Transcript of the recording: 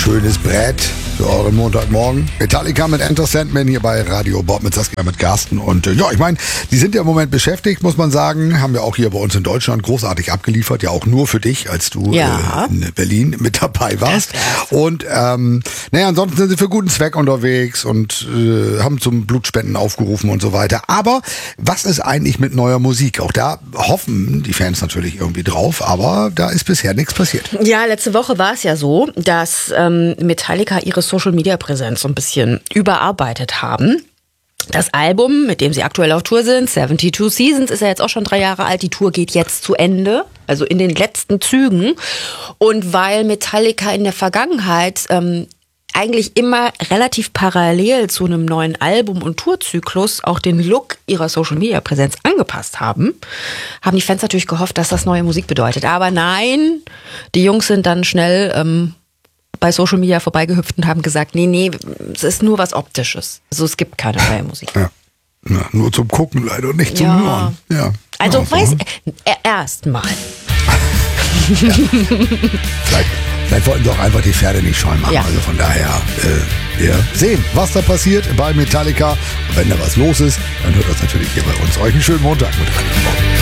schönes Brett für euren Montagmorgen. Metallica mit Enter Sandman hier bei Radio Bob mit Saskia, mit Carsten. Und ja, ich meine, die sind ja im Moment beschäftigt, muss man sagen. Haben ja auch hier bei uns in Deutschland großartig abgeliefert. Ja, auch nur für dich, als du in Berlin mit dabei warst. Und naja, ansonsten sind sie für guten Zweck unterwegs und haben zum Blutspenden aufgerufen und so weiter. Aber was ist eigentlich mit neuer Musik? Auch da hoffen die Fans natürlich irgendwie drauf, aber da ist bisher nichts passiert. Ja, letzte Woche war es ja so, dass Metallica ihre Social-Media-Präsenz so ein bisschen überarbeitet haben. Das Album, mit dem sie aktuell auf Tour sind, 72 Seasons, ist ja jetzt auch schon 3 Jahre alt. Die Tour geht jetzt zu Ende, also in den letzten Zügen. Und weil Metallica in der Vergangenheit eigentlich immer relativ parallel zu einem neuen Album- und Tourzyklus auch den Look ihrer Social-Media-Präsenz angepasst haben die Fans natürlich gehofft, dass das neue Musik bedeutet. Aber nein, die Jungs sind dann schnell bei Social Media vorbeigehüpft und haben gesagt, nee, es ist nur was Optisches. Also es gibt keine neue Musik. Ja, nur zum Gucken leider, nicht zum Hören. Ja. Also erstmal. Vielleicht wollten sie auch einfach die Pferde nicht scheuen machen. Ja. Also von daher, wir sehen, was da passiert bei Metallica. Und wenn da was los ist, dann hört das natürlich hier bei uns. Euch einen schönen Montag mit Radio Bob.